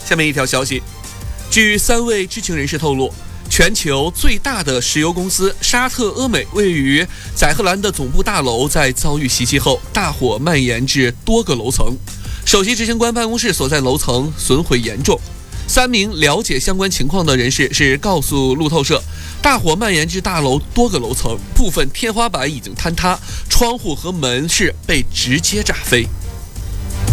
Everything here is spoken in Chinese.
下面一条消息，据3位知情人士透露，全球最大的石油公司沙特阿美位于载荷兰的总部大楼在遭遇袭击后，大火蔓延至多个楼层，首席执行官办公室所在楼层损毁严重。3名了解相关情况的人士是告诉路透社，大火蔓延至大楼多个楼层，部分天花板已经坍塌，窗户和门是被直接炸飞。